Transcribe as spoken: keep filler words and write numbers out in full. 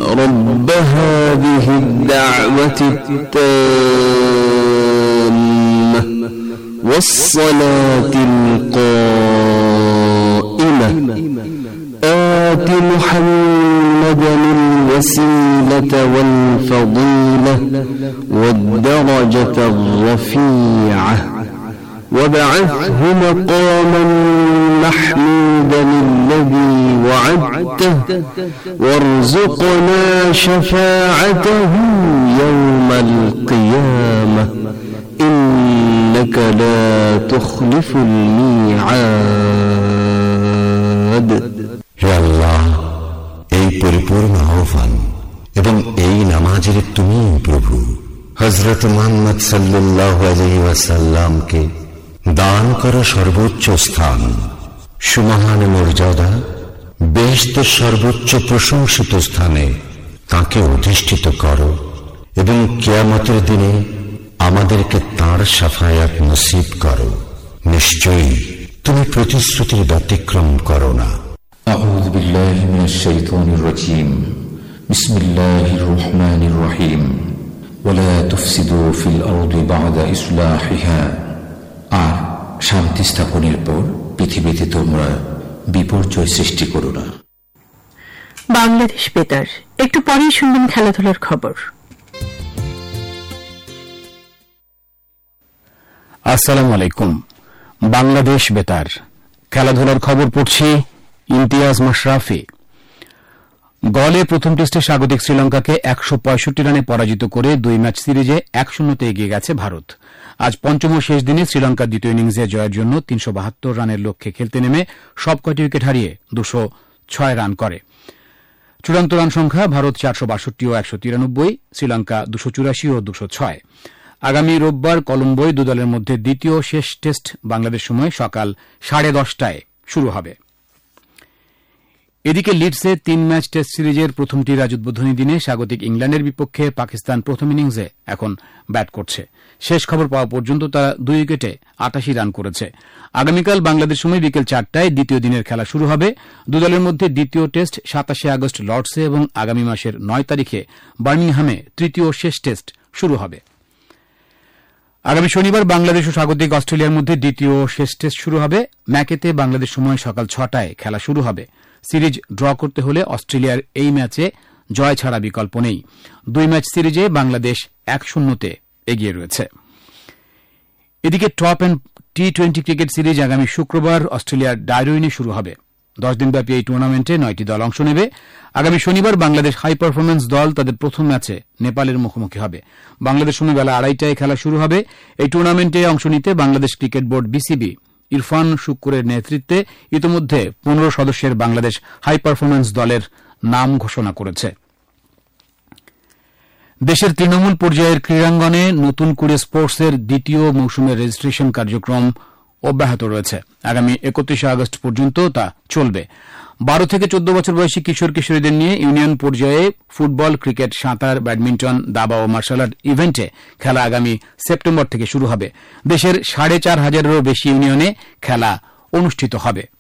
رب هذه الدعوة التامة والصلاة القائمة آت محمدا الوسيلة والفضيلة والدرجة الرفيعة وابعثه مقاما محمودا الذي وعدته وارزقنا شفاعته يوم القيامة إنك لا تخلف الميعاد. হে আল্লাহ, এই পরিপূর্ণ আহ্বান এবং এই নামাজের তুমি প্রভু হযরত মুহাম্মদ সাল্লাল্লাহু আলাইহি ওয়াসাল্লামকে দান করো সর্বোচ্চ স্থান, সুমহান মর্যাদা, বেহেশতের সর্বোচ্চ প্রশংসিত স্থানে তাকে অধিষ্ঠিত করো এবং কিয়ামতের দিনে আমাদেরকে তাঁর শাফায়াত নসিব করো। নিশ্চয়ই তুমি প্রতিশ্রুতির ব্যতিক্রম করো না। أعوذ بالله من الشيطان الرجيم بسم الله الرحمن الرحيم ولا تفسدوا في الأرض بعد إصلاحها আর শান্তি স্থাপনের পর পৃথিবীতে তোমরা বিপর্যয় সৃষ্টি করো না। বাংলাদেশ বেতার, একটু পরেই শুনবেন খেলাধুলার খবর। আসসালামু আলাইকুম। বাংলাদেশ বেতার খেলাধুলার খবর পড়ছি ইমতিয়াজ মাশরাফি। গলে প্রথম টেস্টে স্বাগতিক শ্রীলঙ্কাকে একশো পঁয়ষট্টি রানে পরাজিত করে দুই ম্যাচ সিরিজে এক শূন্যতে এগিয়ে গেছে ভারত। আজ পঞ্চম ও শেষ দিনে শ্রীলঙ্কার দ্বিতীয় ইনিংসে জয়ের জন্য তিনশো বাহাত্তর রানের লক্ষ্যে খেলতে নেমে সবকটি উইকেট হারিয়ে দুশো ছয় রান করে। চূড়ান্ত রান সংখ্যা ভারত চারশো বাষট্টি ও একশো তিরানব্বই, শ্রীলঙ্কা দুশো চুরাশি ও দুশো ছয়। আগামী রোববার কলম্বোয় দু দলের মধ্যে দ্বিতীয় শেষ টেস্ট বাংলাদেশ সময় সকাল সাড়ে দশটায় শুরু হবে। এদিকে লিডসে তিন ম্যাচ টেস্ট সিরিজের প্রথমটি রাজউদ্বোধনী দিনে স্বাগতিক ইংল্যান্ডের বিপক্ষে পাকিস্তান প্রথম ইনিংসে এখন ব্যাট করছে। শেষ খবর পাওয়া পর্যন্ত তারা দুই উইকেটে আটাশি রান করেছে। আগামীকাল বাংলাদেশ সময় বিকেল চারটায় দ্বিতীয় দিনের খেলা শুরু হবে। দুদলের মধ্যে দ্বিতীয় টেস্ট সাতাশে আগস্ট লর্ডসে এবং আগামী মাসের নয় তারিখে বার্মিংহামে তৃতীয় শেষ টেস্ট শুরু হবে। আগামী শনিবার বাংলাদেশ ও স্বাগতিক অস্ট্রেলিয়ার মধ্যে দ্বিতীয় শেষ টেস্ট শুরু হবে। ম্যাকেতে বাংলাদেশ সময় সকাল ছটায় খেলা শুরু হবে। সিরিজ ড্র করতে হলে অস্ট্রেলিয়ার এই ম্যাচে জয় ছাড়া বিকল্প নেই। দুই ম্যাচ সিরিজে বাংলাদেশ এক শূন্যতে এগিয়ে রয়েছে। এদিকে top and T twenty cricket series আগামী শুক্রবার অস্ট্রেলিয়ার ডারউইনে শুরু হবে। দশ দিনব্যাপী এই টুর্নামেন্টে নয়টি দল অংশ নেবে। আগামী শনিবার বাংলাদেশ হাই পারফরম্যান্স দল তাদের প্রথম ম্যাচে নেপালের মুখোমুখি হবে। বাংলাদেশ সময় বেলা আড়াইটায় খেলা শুরু হবে। এই টুর্নামেন্টে অংশ নিতে Bangladesh cricket board BCB Irfan শুক্কুরের নেতৃত্বে ইতিমধ্যে পনেরো সদস্যের বাংলাদেশ হাই পারফরম্যান্স দলের নাম ঘোষণা করেছে। দেশের তৃণমূল পর্যায়ের ক্রীড়াঙ্গনে নতুন করে স্পোর্টসের দ্বিতীয় মৌসুমের রেজিস্ট্রেশন কার্যক্রম অব্যাহত রয়েছে। আগামী একত্রিশে আগস্ট পর্যন্ত তা চলবে। বারো থেকে চোদ্দ বছর বয়সী কিশোর কিশোরীদের নিয়ে ইউনিয়ন পর্যায়ে ফুটবল, ক্রিকেট, সাঁতার, ব্যাডমিন্টন, দাবা ও মার্শাল আর্ট ইভেন্টে খেলা আগামী সেপ্টেম্বর থেকে শুরু হবে। দেশের সাড়ে চার হাজারেরও বেশি ইউনিয়নে খেলা অনুষ্ঠিত হবে।